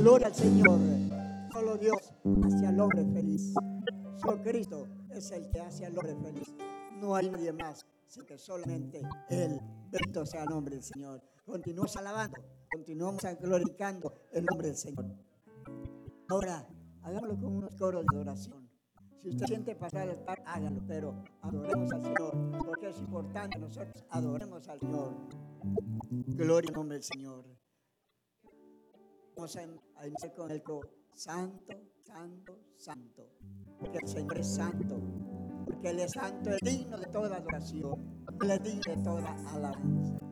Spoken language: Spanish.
Gloria al Señor. Solo Dios hace al hombre feliz. Solo Cristo es el que hace al hombre feliz. No hay nadie más, sino que solamente Él. Bendito sea el nombre del Señor. Continuamos alabando, continuamos glorificando el nombre del Señor. Ahora, hagámoslo con unos coros de adoración. Si usted siente pasar al altar, hágalo, pero adoremos al Señor, porque es importante que nosotros adoremos al Señor. Gloria al nombre del Señor. Vamos a iniciar con el coro. Santo, santo, santo. Porque el Señor es santo. Porque Él es santo, es digno de toda adoración. Él es digno de toda alabanza.